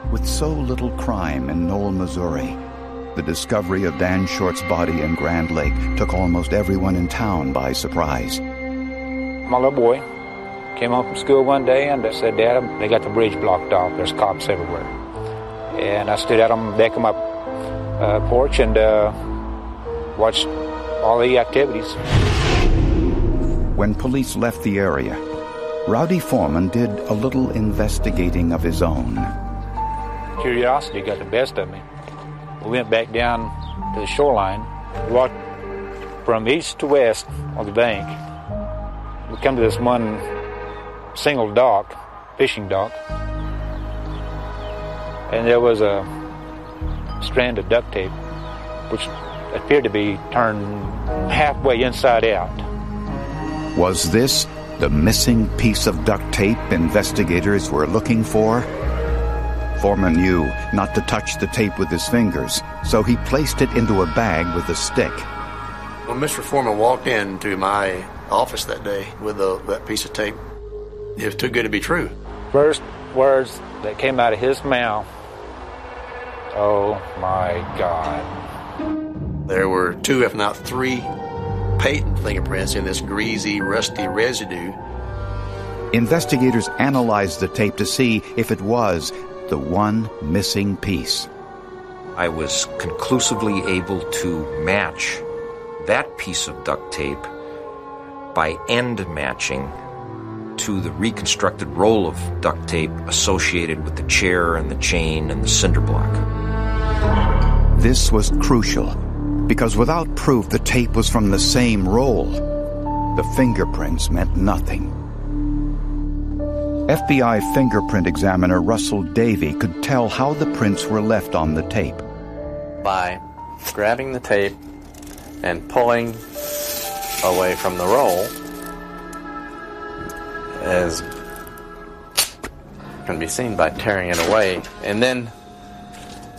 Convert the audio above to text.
With so little crime in Knoll, Missouri, the discovery of Dan Short's body in Grand Lake took almost everyone in town by surprise. My little boy came home from school one day and I said, "Dad, they got the bridge blocked off. There's cops everywhere." And I stood out on the deck of my porch and watched all the activities. When police left the area, Rowdy Foreman did a little investigating of his own. Curiosity got the best of me. We went back down to the shoreline. We walked from east to west on the bank. We come to this one single dock, fishing dock, and there was a strand of duct tape which appeared to be turned halfway inside out. Was this the missing piece of duct tape investigators were looking for? Foreman knew not to touch the tape with his fingers, so he placed it into a bag with a stick. When Mr. Foreman walked into my office that day with that piece of tape, it was too good to be true. First words that came out of his mouth, "Oh my God." There were 2, if not 3, patent fingerprints in this greasy, rusty residue. Investigators analyzed the tape to see if it was the one missing piece. I was conclusively able to match that piece of duct tape by end matching to the reconstructed roll of duct tape associated with the chair and the chain and the cinder block. This was crucial, because without proof the tape was from the same roll, the fingerprints meant nothing. FBI fingerprint examiner Russell Davey could tell how the prints were left on the tape. By grabbing the tape and pulling away from the roll, as can be seen by tearing it away, and then